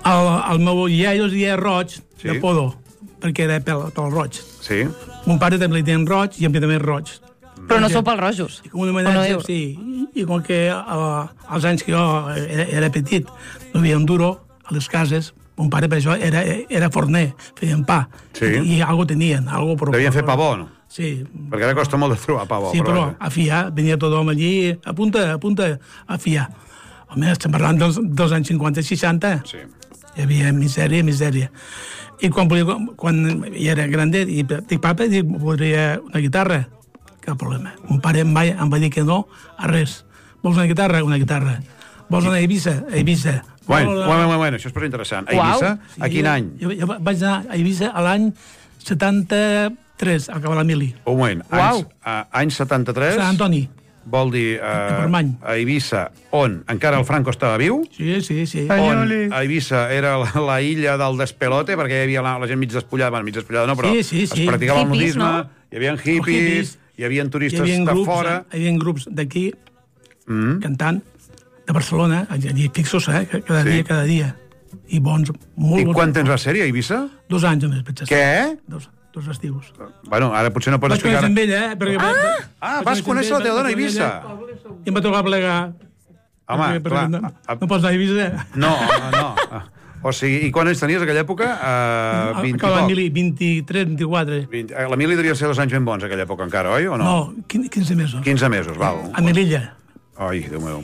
El meu iaio es deia Roig, de Podó, perquè era pel roig. Sí. Mon pare també li deien Roig i a mi també Roig. Però no sou pel rojos. I com un homenatge, sí. I com que als anys que jo era petit no havia un duro a les cases, mon pare per això era forner, feien pa. I algo tenien. Devien fer pa bo, no? Sí. Perquè ara costa molt de trobar pa bo. Sí, però a fiar, venia tothom allí, apunta, a fiar. Home, estem parlant dels anys 50 i 60. Sí. Hi havia misèria. I quan ja era grandet, i dic, papa, voldria una guitarra. Cap problema. Mon pare mai em va dir que no a res. Vols una guitarra? Una guitarra. Vols anar a Eivissa? A Eivissa. Bueno, això és prou interessant. A Eivissa? A quin any? Jo vaig anar a Eivissa a l'any 73, a acabar la mili. Un moment. Any 73? Sant Antoni. Vol dir a Eivissa, on encara el Franco estava viu? Sí. On a Eivissa era la illa del despelote, perquè hi havia la gent mig despullada, no, però es practicava el nudisme, hi havia hippies, hi havia turistes de fora... Hi havia grups d'aquí, cantant, de Barcelona, allí fixos, cada dia. I bons, molt bons. I quant temps va ser-hi, a Eivissa? 2 anys només, vaig estar. Què? 2 estius. Bueno, ara potser no pots explicar... Vaig conèixer amb ella, vas conèixer la teva dona a Eivissa? I em va tocar plegar. Home, clar... No pots anar a Eivissa? No. O sigui, i quan anys tenies aquella època? 20 i poc? 23, 24. La mili devia ser 2 anys ben bons, aquella època, encara, oi? O no? No, 15 mesos. 15 mesos, val. A Melilla. Ai, Déu meu.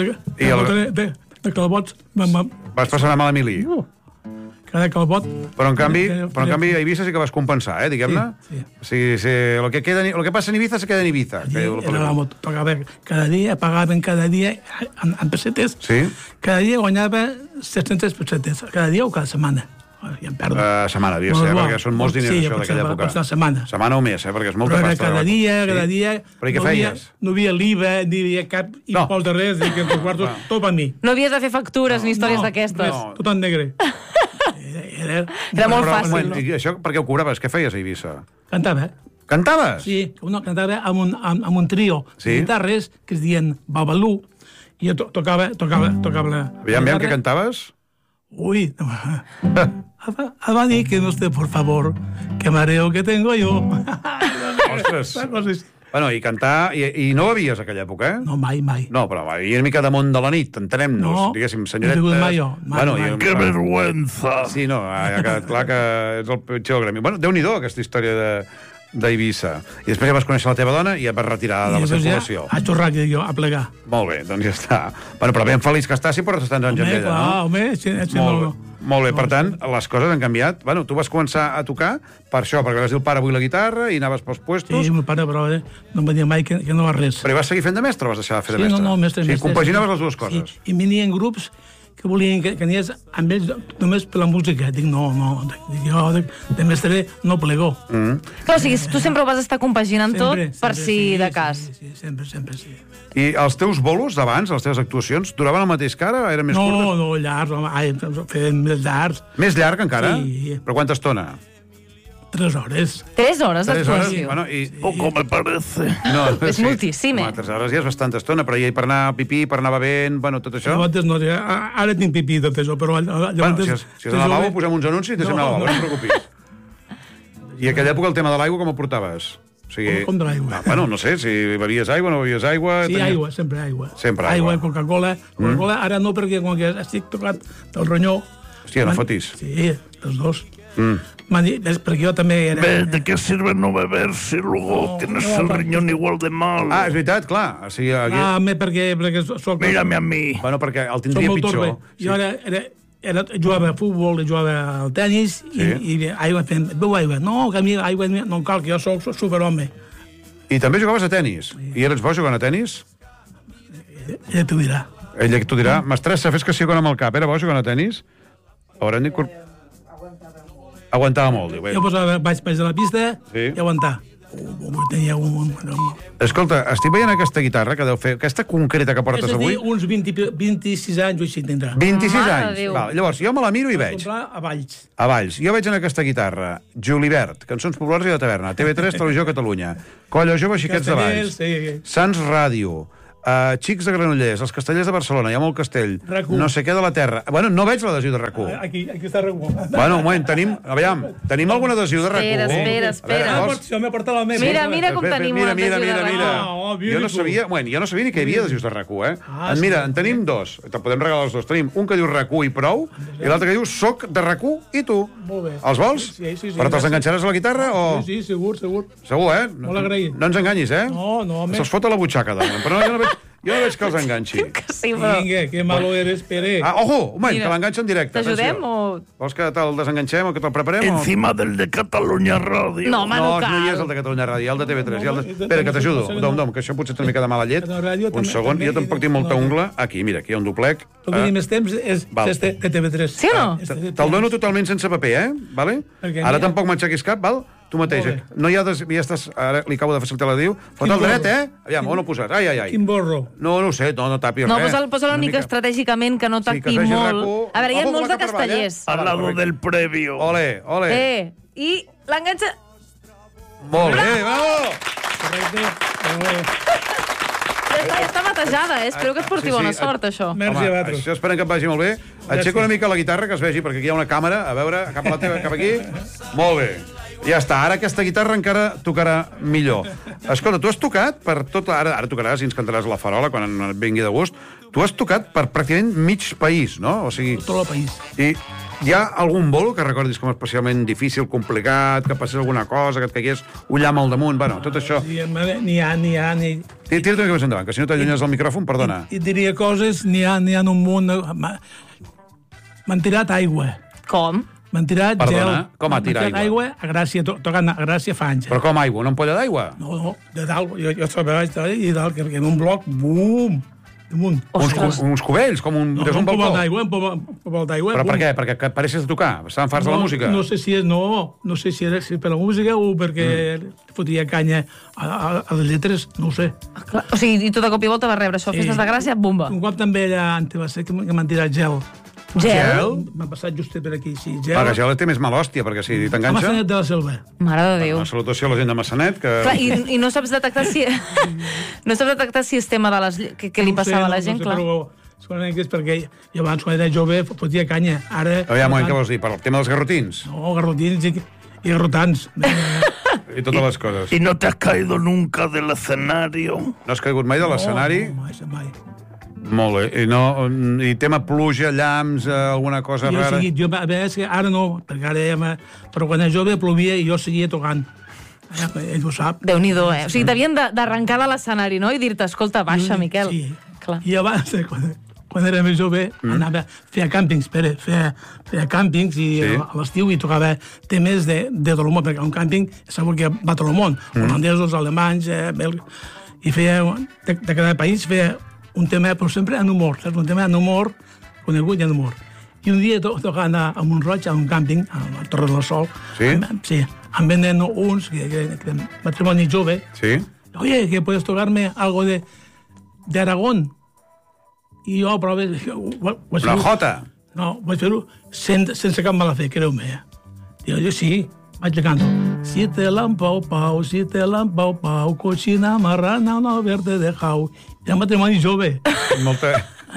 De Calbots... Vas passar a Mili. Cada Calbot... Però en canvi, a Eivissa sí que vas compensar, diguem-ne? Sí. O sigui, lo que passa en Ibiza se queda en Ibiza. Pagaven cada dia en pessetes. Sí. Cada dia guanyava 700 pessetes. Cada dia o cada setmana. Ja em perdo. Setmana, devia ser, perquè són molts diners, això, d'aquella època. Sí, setmana. Setmana o més, perquè és molta pasta. Però cada dia... Però i què feies? No havia l'IVA, ni havia cap impost de res, tot per mi. No havies de fer factures ni històries d'aquestes. No, tot en negre. Era molt fàcil, no? I això per què ho cobraves? Què feies a Eivissa? Cantava. Cantaves? Sí, cantava amb un trio de guitarres que es deien Babalú, i jo tocava la... Aviam, què cantaves? Uy, abadíquenos por favor, que mareo que tengo yo. Ostres. Bueno, i cantar... I no bevies a aquella època, eh? No, mai. No, però hi ha una mica de món de la nit, entenem-nos. Diguéssim, senyoretes... No he mai jo. Mai. Que vergüenza! Sí, no, ha quedat clar que és el pitjor gremi. Bueno, Déu-n'hi-do, aquesta història d'Eivissa. I després ja vas conèixer la teva dona i ja vas retirar de la circulació. A xorrar, que jo, a plegar. Molt bé, doncs ja està. Bueno, però ben feliç que estàs si portes tants anys amb ella, no? Home, molt bé, per tant, les coses han canviat. Bueno, tu vas començar a tocar per això, perquè vas dir el pare vull la guitarra i anaves pels puestos. Sí, el pare, però no em va dir mai que no va res. Però vas seguir fent de mestre o vas deixar de fer de mestre? No, mestre. Sí, compaginaves les dues coses. I venien grups que volien que anies amb ells només per la música. Dic, no. Jo de mestre no plego. Clar, o sigui, tu sempre ho vas estar compaginant tot per si de cas. Sí, sempre, sí. I els teus bolos d'abans, les teves actuacions, duraven el mateix que ara? Eren més curtes? No, llargs. Feien més llargs. Més llarg encara? Sí. Però quanta estona? 3 hores. 3 hores d'actuació? Bueno, Poco me parece. No, és moltíssim, 3 hores ja és bastanta estona, però ja per anar a pipí, per anar bevent, bueno, tot això... Ara tinc pipí tot això, però... Si és al lavabo, posem uns anuncis i deixem al lavabo, no et preocupis. I a aquella època el tema de l'aigua com el portaves? O sigui... Com de l'aigua? Bueno, no sé, si bevies aigua, no bevies aigua... Sí, aigua, sempre aigua. Sempre aigua. Aigua, Coca-Cola. Coca-Cola ara no, perquè com que estic tocat del ronyó... Hòstia, no fotis. Sí, els dos. Perquè jo també era... ¿De qué sirve no beber si luego tienes el riñón igual de mal? És veritat, clar. O sigui, aquí... perquè soc... Mírame a mi. Bueno, perquè el tindria pitjor. Jo jugava a futbol, jugava al tenis, i aigua fent... Beu aigua. No, que a mi aigua no cal, que jo soc superhome. I també jugaves a tenis? I eres bo jugant a tenis? Ella t'ho dirà. Ella t'ho dirà. Mestressa, fes que sí amb el cap. Era bo jugant a tenis? Haurem dit... Aguantava molt, diu. Jo vaig a la pista i aguantar. Tenia Escolta, estic veient aquesta guitarra que deu fer, aquesta concreta que portes avui... Uns 26 anys o així tindrà. 26 anys? Val, llavors, jo me la miro i veig. A Valls. A Valls. Jo veig en aquesta guitarra Julibert, Cançons Populars i de Taverna, TV3, Televisió Catalunya, Colla Jove, Xiquets de Valls, Sants Ràdio, Xics de Granollers, els Castellers de Barcelona, hi ha molt castell, RAC1. no sé què de la Terra. Bueno, no veig l'adhesiu de RAC1. Aquí està RAC1. Bueno, un moment, tenim algun adhesiu de RAC1? Espera. Jo m'he portat la meva. Mira com tenim un adhesiu de RAC1. Jo no sabia ni que hi havia adhesius de RAC1, Mira, en tenim dos. Te'n podem regalar els dos. Tenim un que diu RAC1 i prou, i l'altre que diu soc de RAC1 i tu. Molt bé. Els vols? Sí. Però te'ls enganxaràs a la guitarra o...? Sí, segur. Segur, Molt agraït. No ens enganyis, No, home. Se'ls fot a la butxaca, però jo no veig que els enganxi. Sí, però... Vinga, que malo eres, Pere. Ojo, un moment, que l'enganxa en directe. T'ajudem o...? Vols que te'l desenganxem o que te'l preparem? Encima del de Catalunya Ràdio. No, home, no cal. No hi és el de Catalunya Ràdio, hi ha el de TV3. Espera, que t'ajudo. Dom, que això potser té una mica de mala llet. Un segon, jo tampoc tinc molta ungla. Aquí, mira, aquí hi ha un doblec. El que tinc més temps és de TV3. Sí o no? Te'l dono totalment sense paper, Vale? Ara tampoc m'aixequis cap, val? Tu mateix, no hi ha... Ja estàs... Ara li acabo de facilitar la diu. Fot el dret, Aviam, on ho posaràs? Ai. Quin borro. No ho sé, no tapi res. No, posa-lo una mica estratègicament, que no tacti molt. A veure, hi ha molts de castellers. Al lado del previo. Ole. I l'enganxa... Molt bé, bravo! Ja està batejada, espero que es porti bona sort, això. Merci a vosaltres. Això esperem que et vagi molt bé. Aixeca una mica la guitarra, que es vegi, perquè aquí hi ha una càmera. A veure, cap a la teva, cap aquí. Molt bé. Ja està, ara aquesta guitarra encara tocarà millor. Escolta, tu has tocat per tot... Ara tocaràs i ens cantaràs la farola quan et vingui de gust. Tu has tocat per pràcticament mig país, no? O sigui... Tot el país. I hi ha algun bolo que recordis com especialment difícil, complicat, que passés alguna cosa, que et caigués un llamp al damunt? Bueno, tot això... N'hi ha. Tira-te una mica més endavant, que si no t'allunyes del micròfon, perdona. I diria coses, n'hi ha un munt... M'han tirat aigua. Com? M'han tirat gel. Perdona, com ha tirat aigua? A Gràcia, tocant a Gràcia fa anys. Però com aigua? Una ampolla d'aigua? No, de dalt. Jo estava baix i dalt, que en un bloc, bum, damunt. Uns cubells, com un... Des d'un balcó? Un pobol d'aigua. Però per què? Perquè et pareixes de tocar? Estaven farts de la música? No sé si era per la música o perquè fotia canya a les lletres, no ho sé. O sigui, i tot de cop i volta va rebre això, festes de Gràcia, bomba. Un cop també allà a Antebasser que m'han tirat gel. Gel? M'ha passat just per aquí, sí, gel. Perquè gel té més mal hòstia, perquè si t'enganxa... A Massanet de la Selva. Mare de Déu. Una salutació a la gent de Massanet, que... Clar, i no saps detectar si... no saps detectar si és tema de les... que li passava a la gent, clar. Però segurament que és perquè jo abans, quan era jove, fotia canya. Ara... Aviam, què vols dir? Per el tema dels garrotins? No, garrotins i garrotans. I totes les coses. ¿Y no te has caído nunca del escenario? No has caigut mai de l'escenari? No, mai. Molt bé. I tema pluja, llamps, alguna cosa rara? Jo, a veure, que ara no, perquè ara ja... Però quan era jove plovia i jo seguia tocant. Ell ho sap. Déu-n'hi-do, O sigui, t'havien d'arrencar de l'escenari, no? I dir-te, escolta, baixa, Miquel. Sí. Clar. I abans, quan era més jove, anava a fer càmpings, feia càmpings i a l'estiu i tocava temes de tot el món, perquè un càmping segur que va tot el món, holandesos, alemanys, i feia, de cada país feia un tema, però sempre en humor, saps? Un tema en humor, conegut i en humor. I un dia tocant a Montroig, a un càmping, a la Torre del Sol, em venen uns, que matrimoni jove, oye, que puedes tocarme algo de Aragón? I jo, però... La jota? No, vaig fer-ho sense cap mala fe, creu-me. Digo, jo sí, vaig canto. Si te la han pau, cochina marrana, no haberte dejado. Era un matrimoni jove. Molta...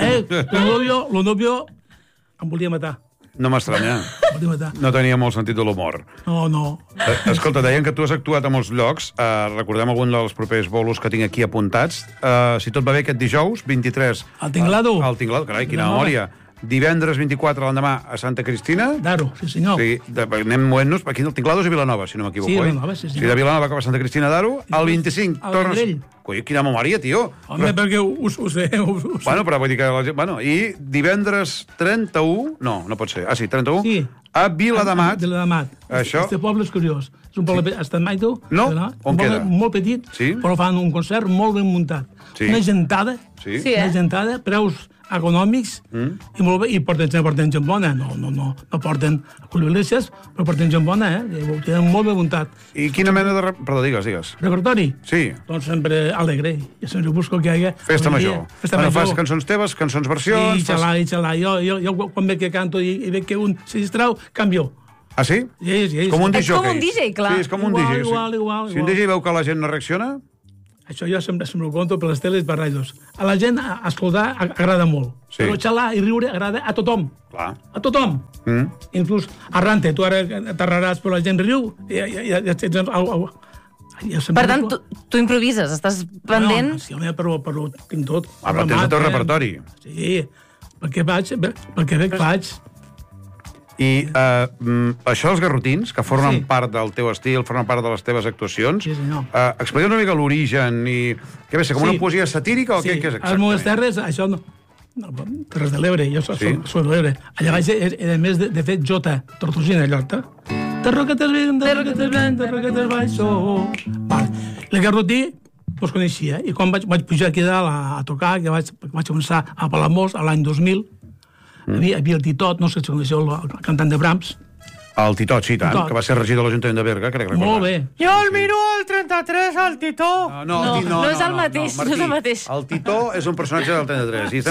Lo novio em volia matar. No m'estranya. No tenia molt sentit de l'humor. No. Escolta, deien que tu has actuat a molts llocs. Recordem algun dels propers bolos que tinc aquí apuntats. Si tot va bé, aquest dijous, 23... Al Tinglado? Al Tinglado, carai, quina memòria. Divendres 24 l'endemà a Santa Cristina. D'Aro, sí senyor. Sí, anem movent-nos. Aquí el Tinglado és a Vilanova, si no m'equivoco. Sí, Vilanova, sí senyor. Sí, de Vilanova cap a Santa Cristina d'Aro. El 25 tornes... Coi, quina memòria, tio. Home, perquè ho sé. Bueno, però vull dir que... Bueno, i divendres 31... No pot ser. Sí, 31. Sí. A Viladamat. Viladamat. Això... Este poble és curiós. És un poble... Has estat mai, tu? No? On queda? Molt petit, però fan un concert molt ben muntat. Una gentada. Una gentada, preus econòmics, i molt bé, i porten gent bona. No porten colibrícies, però porten gent bona, ho tenen molt ben muntat. I quina mena de... Perdó, digues. Repertori? Sí. Doncs sempre alegre. Jo sempre busco que hi hagi... Festa major. Fas cançons teves, cançons versions... Sí, xalà. Jo quan veig que canto i veig que un se distrau, canvio. Ah, sí? Sí. Com un DJ. És com un DJ, clar. Sí, és com un DJ. Igual. Si un DJ veu que la gent no reacciona... Això jo sempre ho conto per les teles i per ràdios. A la gent escoltar agrada molt, Sí. però xalar i riure agrada a tothom. Clar. A tothom. Inclús arrante, tu ara t'arraràs, però la gent riu i ja tens... Per tant, tu improvises, estàs pendent... No, sí, home, però tinc tot. Però tens el teu repertori. Sí, perquè faig. I això dels garrotins, que formen Sí. part del teu estil, formen part de les teves actuacions, Sí, senyor. explica una mica l'origen i... Què ve ser, com una Sí. poesia satírica o Sí, què és a les meves exactament? terres, això no... Terres de l'Ebre, jo soc Sí. de l'Ebre. Allà baix era més, de fet, Jota, Tortosina, Llota. Terra que t'es ben, terra que t'es ben, terra que t'es baixo. Vale. El garrotí, doncs coneixia. I quan vaig pujar aquí dalt a tocar, que vaig començar a Palamós l'any 2000, hi havia el Titot, no sé si coneixeu el cantant de Brahms. El Titot, sí, tant, Titot. que va ser regidor de l'Ajuntament de Berga, crec recordar. Molt bé. Jo el miro al 33, al Titó. No, no és el mateix, no és el mateix. El Titó és un personatge del 33. Sí!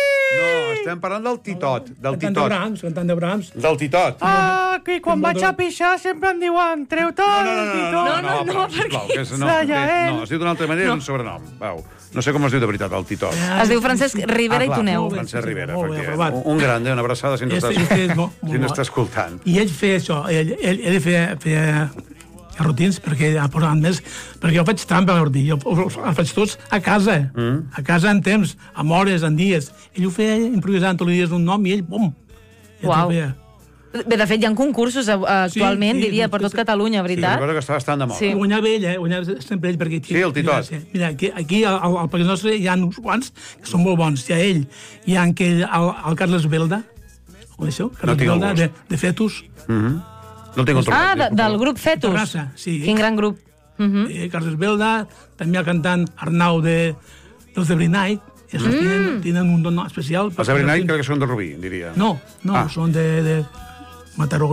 No, estem parlant del Titot. Del Titot. Cantant de Brahms. Del Titot. Ah, que quan vaig a pixar sempre em diuen treu-te el Titó. No, sisplau, que és, no, Sallaent. no, es diu d'una altra manera, és un sobrenom. Vau. No sé com es diu de veritat, el Titot. Es diu Francesc Rivera i Toneu. molt bé. Francesc Rivera, Molt bé, efectivament. aprovat. Un grande, una abraçada, si ens Este estàs, és molt si bo. n'està escoltant. I ell feia això, ell feia garrotins perquè ha posat més... Perquè jo faig trampa, garrotí, jo els faig tots a casa, a casa en temps, amb hores, en dies. Ell ho feia improvisant tots els dies un nom i ell, bum! Uau. Bé, de fet, hi ha concursos actualment, sí, diria, per tot Catalunya, Sí, veritat? recordo que està bastant de moda. Sí. I guanyava ell, guanyava sempre ell, perquè... Sí, el Titot. Mira, aquí al País Nostre hi ha uns quants que són molt bons. Hi ha ell, hi ha el Carles Belda, ho coneixeu? Carles tinc el Belda, gust. de Fetus. No el tinc controlat. Del grup Fetus. Terrassa, sí. Quin gran grup. Carles Belda, també el cantant Arnau dels Every Night. Esos tienen un don especial. Els Every Night crec que són de Rubí, diria. No, són de Mataró.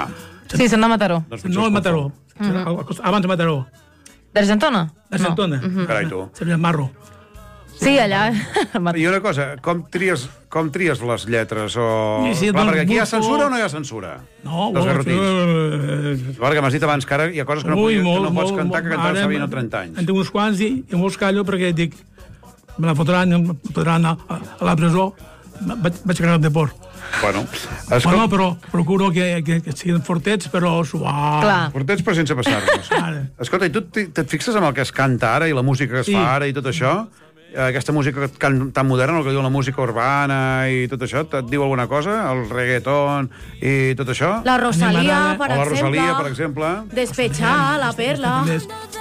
Sí, són de Mataró. Doncs No, potser el Mataró. Abans de Mataró. D'Argentona? D'Argentona. Carai, tu. Seria Marro. Sí, allà. I una cosa, com tries les lletres? O... Sí, Clar, doncs perquè aquí hi ha busco- censura o no hi ha censura? No, Dels garrotins. Perquè m'has dit abans que ara hi ha coses que no, no pots cantar que cantaves fa 20 o 30 anys. En tinc uns quants i molts callo perquè dic me la fotran a la presó. Vaig cagar de por. Bueno, Bueno, però procuro que siguin fortets, però suaus. Clar. Portets però sense passar-nos. Ara. Escolta, i tu et fixes en el que es canta ara i la música que es Sí. fa ara i tot això? Aquesta música tan moderna, el que diu la música urbana i tot això, et diu alguna cosa? El reggaeton i tot això? La Rosalía, M'agrada. per O la exemple. Rosalia, per exemple. Despechar, la perla. Més.